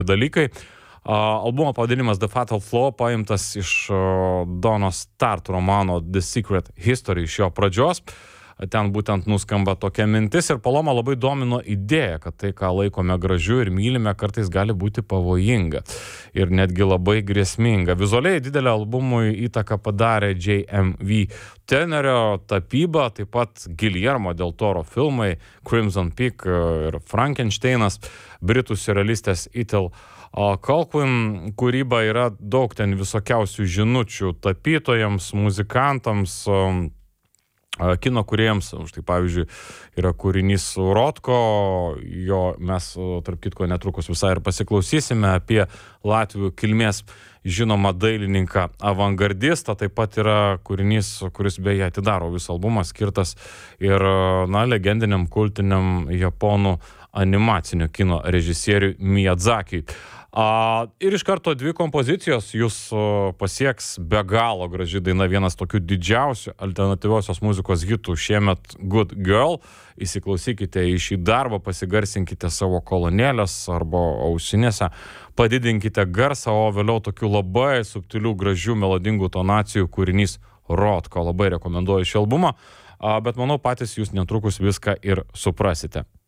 dalykai. Albumo pavadinimas The Fatal Flaw paimtas iš Dono Start romano The Secret History iš jo pradžios. Ten būtent nuskamba tokia mintis ir Palomą labai domino idėja, kad tai, ką laikome gražiu ir mylime, kartais gali būti pavojinga ir netgi labai grėsminga. Vizualiai didelę albumui įtaką padarė JMV Tenerio tapyba, taip pat Guillermo del Toro filmai Crimson Peak ir Frankensteinas, britų siurrealistės Ethel Colquhoun kūryba, yra daug ten visokiausių žinučių tapytojams, muzikantams, kino kūrėjams. Štai pavyzdžiui yra kūrinys Rotko, jo mes tarp kitko netrukus visai ir pasiklausysime, apie latvių kilmės žinomą dailininką avangardistą. Taip pat yra kūrinys, kuris beje atidaro visą albumą, skirtas ir legendiniam kultiniam japonų animacinio kino režisieriui Miyazakiui. Ir iš karto dvi kompozicijos jūs pasieks be galo graži daina, vienas tokių didžiausių alternatyviosios muzikos hitų šiemet, Good Girl. Įsiklausykite į šį darbą, pasigarsinkite savo kolonėlės arba ausinėse, padidinkite garsą, o vėliau tokių labai subtilių, gražių, melodingų tonacijų kūrinys Rotko. Labai rekomenduoju šį albumą, bet manau patys jūs netrukus viską ir suprasite.